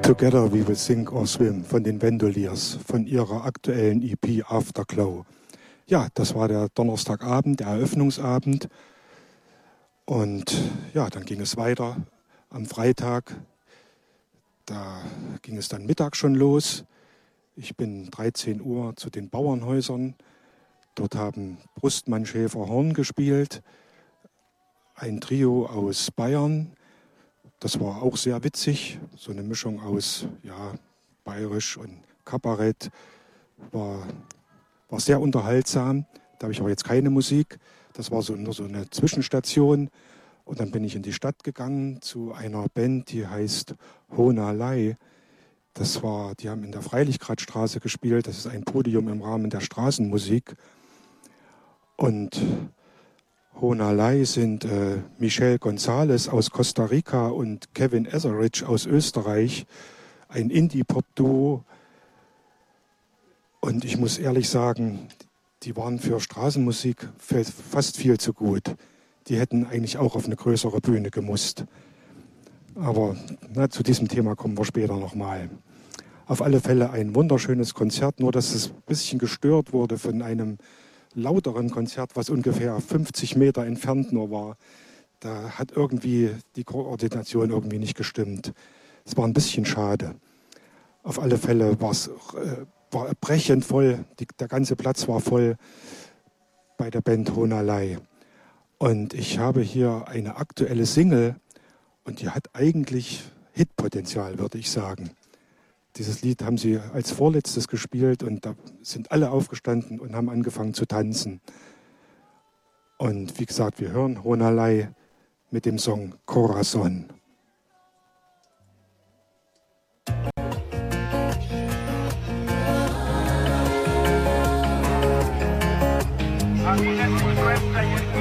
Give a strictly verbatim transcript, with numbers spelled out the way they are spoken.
Together We Will Sink or Swim von den Vandaliers, von ihrer aktuellen E P Afterglow. Ja, das war der Donnerstagabend, der Eröffnungsabend. Und ja, dann ging es weiter am Freitag. Da ging es dann Mittag schon los. Ich bin dreizehn Uhr zu den Bauernhäusern. Dort haben Brustmann, Schäfer, Horn gespielt. Ein Trio aus Bayern. Das war auch sehr witzig. So eine Mischung aus ja, bayerisch und Kabarett. War, war sehr unterhaltsam. Da habe ich aber jetzt keine Musik. Das war so, nur so eine Zwischenstation. Und dann bin ich in die Stadt gegangen zu einer Band, die heißt Honalei. Das war, die haben in der Freilichgradstraße gespielt. Das ist ein Podium im Rahmen der Straßenmusik. Und Honalei sind äh, Michelle Gonzalez aus Costa Rica und Kevin Etheridge aus Österreich. Ein Indie-Pop-Duo. Und ich muss ehrlich sagen, die waren für Straßenmusik fast viel zu gut. Die hätten eigentlich auch auf eine größere Bühne gemusst. Aber na, zu diesem Thema kommen wir später nochmal. Auf alle Fälle ein wunderschönes Konzert, nur dass es ein bisschen gestört wurde von einem lauteren Konzert, was ungefähr fünfzig Meter entfernt nur war. Da hat irgendwie die Koordination irgendwie nicht gestimmt. Es war ein bisschen schade. Auf alle Fälle war's, äh, war es brechend voll. Die, der ganze Platz war voll bei der Band Honalei. Und ich habe hier eine aktuelle Single und die hat eigentlich Hitpotenzial, würde ich sagen. Dieses Lied haben sie als vorletztes gespielt und da sind alle aufgestanden und haben angefangen zu tanzen. Und wie gesagt, wir hören Honalei mit dem Song Corazon. A mí me cuesta y